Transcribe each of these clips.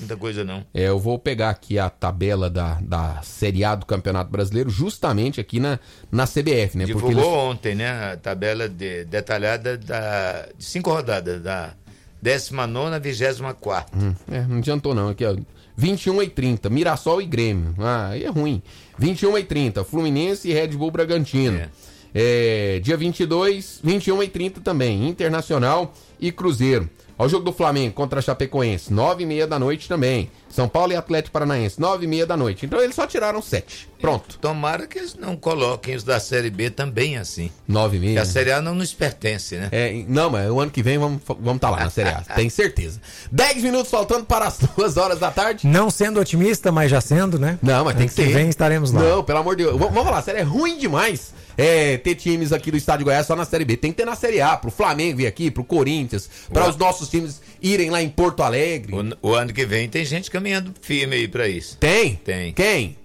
muita coisa não. Eu vou pegar aqui a tabela da Série A do Campeonato Brasileiro, justamente aqui na CBF, né? Divulgou ontem, né? A tabela detalhada de 5 rodadas, da 19ª à 24ª. Não adiantou não, aqui ó, 21h30, Mirassol e Grêmio, aí é ruim. 21h30, Fluminense e Red Bull Bragantino. Dia 22, 21h30 também, Internacional e Cruzeiro. Ao jogo do Flamengo contra a Chapecoense, 9h30 da noite também. São Paulo e Atlético Paranaense, 9h30 da noite. Então eles só tiraram 7. Pronto. Tomara que eles não coloquem os da Série B também assim. 9h30. Que a Série A não nos pertence, né? Não, mas o ano que vem vamos estar lá na Série A, tenho certeza. 10 minutos faltando para as 2 horas da tarde. Não sendo otimista, mas já sendo, né? Não, mas tem que ser. Ano que vem estaremos lá. Não, pelo amor de Deus. Vamos falar, sério, é ruim demais ter times aqui do Estado de Goiás só na Série B. Tem que ter na Série A, pro Flamengo vir aqui, pro Corinthians, para os nossos times irem lá em Porto Alegre. O ano que vem tem gente caminhando firme aí pra isso. Tem? Tem. Quem?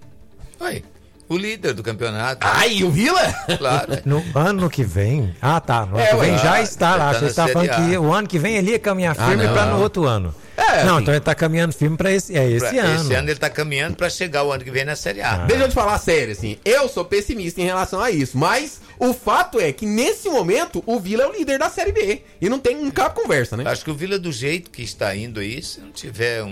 O líder do campeonato. E o Vila? Claro. No ano que vem. Tá. No ano que vem já está lá. Você está falando que o ano que vem ele ia caminhar firme para no outro ano. Não, assim, então ele está caminhando firme para esse ano. Esse ano ele está caminhando para chegar o ano que vem na Série A. Deixa eu te falar sério, assim. Eu sou pessimista em relação a isso, mas o fato é que nesse momento o Vila é o líder da Série B. E não tem um cabo conversa, né? Acho que o Vila, do jeito que está indo aí, se não tiver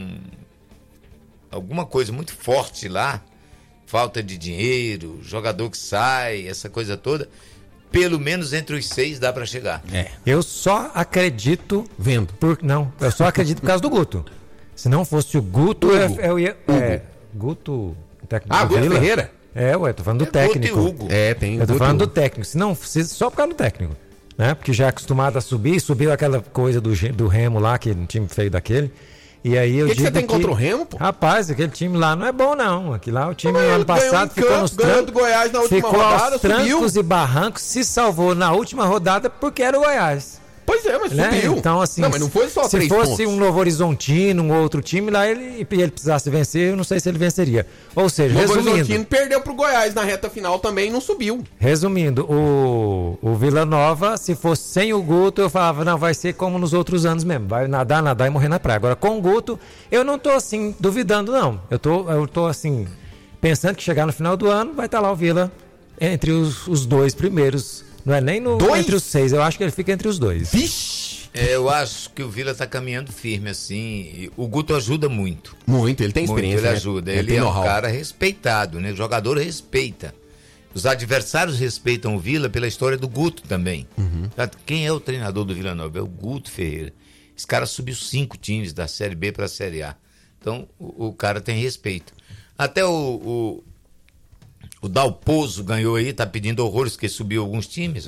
alguma coisa muito forte lá, falta de dinheiro, jogador que sai, essa coisa toda, pelo menos entre os 6 dá pra chegar. Eu só acredito vendo. Eu só acredito por causa do Guto. Se não fosse o Guto, eu ia... Guto... Guto Ferreira? Tô falando do técnico. Guto e Hugo. Tem eu tô falando do técnico. Só por causa do técnico. Né? Porque já é acostumado a subiu aquela coisa do Remo lá, que um time feio daquele. E aí eu digo que você tem contra o Remo, pô? Rapaz, aquele time lá não é bom, não. Aqui lá o time ano passado ficou nos trancos. Goiás na última rodada, aos trancos e barrancos, se salvou na última rodada porque era o Goiás. Pois é, mas subiu. Então, assim, mas não foi só 3 pontos. Se fosse um Novo Horizontino, um outro time lá, ele precisasse vencer, eu não sei se ele venceria. Ou seja, Novo Horizontino perdeu pro Goiás na reta final também e não subiu. Resumindo, o Vila Nova, se fosse sem o Guto, eu falava, não, vai ser como nos outros anos mesmo, vai nadar e morrer na praia. Agora, com o Guto, eu não tô assim, duvidando, não. Eu tô assim, pensando que chegar no final do ano, vai estar lá o Vila entre os 2 primeiros. Não é nem entre os 6, eu acho que ele fica entre os 2. Vixe! Eu acho que o Vila tá caminhando firme, assim. O Guto ajuda muito. Muito, ele tem experiência. Ele ajuda. Ele é um cara respeitado, né? O jogador respeita. Os adversários respeitam o Vila pela história do Guto também. Quem é o treinador do Vila Nova? É o Guto Ferreira. Esse cara subiu 5 times da Série B para a Série A. Então, o cara tem respeito. Até o Dalpozo ganhou aí, tá pedindo horrores, que subiu alguns times.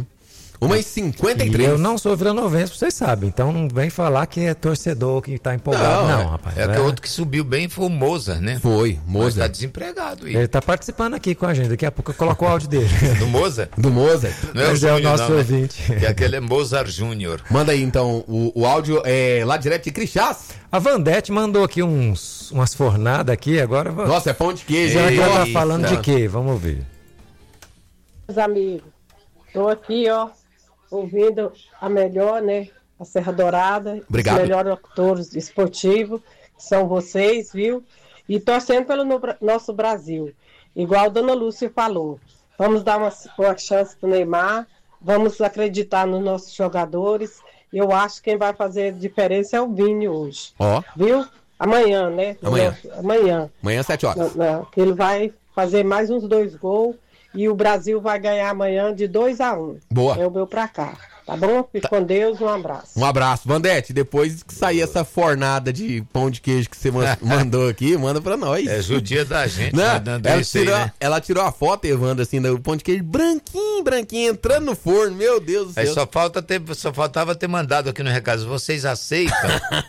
1h53. E eu não sou vilanovense, vocês sabem. Então não vem falar que é torcedor que tá empolgado, não, rapaz. Que o outro que subiu bem foi o Mozart, né? Foi, Mozart. Mas tá desempregado aí. Ele tá participando aqui com a gente. Daqui a pouco eu coloco o áudio dele. Do Mozart? Do Mozart. Não é, mas é o nosso ouvinte. Que aquele é Mozart Júnior. Manda aí então o áudio lá direto de Crixás. A Vandete mandou aqui umas fornadas aqui agora. Nossa, é pão de queijo. Já que ela tá falando de quê? Vamos ver. Meus amigos, tô aqui, ouvindo a melhor, né? A Serra Dourada. Obrigado. Os melhores locutores esportivos, que são vocês, viu? E torcendo pelo nosso Brasil. Igual a Dona Lúcia falou. Vamos dar uma chance pro Neymar. Vamos acreditar nos nossos jogadores. Eu acho que quem vai fazer diferença é o Vini hoje. Viu? Amanhã, né? Amanhã, 7 horas. Que ele vai fazer mais uns 2 gols. E o Brasil vai ganhar amanhã de 2-1. Boa. É o meu pra cá. Tá bom? Fique com Deus, um abraço. Um abraço. Vandete, depois que sair essa fornada de pão de queijo que você mandou aqui, manda pra nós. É judia da gente. Não, ela tirou a foto, Evandro, assim, do pão de queijo branquinho, entrando no forno, meu Deus do céu. Aí só faltava ter mandado aqui no recado, vocês aceitam?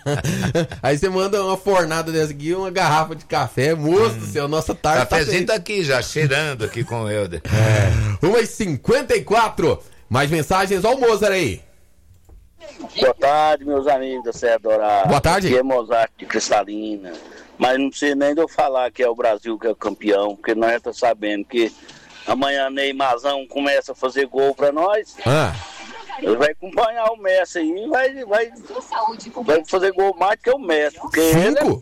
Aí você manda uma fornada dessa aqui, uma garrafa de café, moço do céu, nossa tarde cafezinho tá aqui já, cheirando aqui com o Helder. 1h54. Mais mensagens, ó o Mozart aí. Boa tarde, meus amigos da Serra Dourada. Boa tarde. Aqui é Mozart de Cristalina. Mas não precisa nem de eu falar que é o Brasil que é o campeão, porque nós já estamos sabendo que amanhã Neymarzão começa a fazer gol pra nós. Ele vai acompanhar o Messi aí e vai fazer gol mais que o Messi. Porque 5? ele